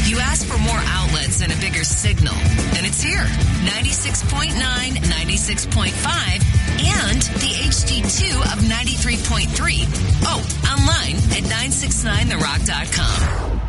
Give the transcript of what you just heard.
You ask for more outlets and a bigger signal, and it's here. 96.9, 96.5, and the HD2 of 93.3. Oh, online at 969therock.com.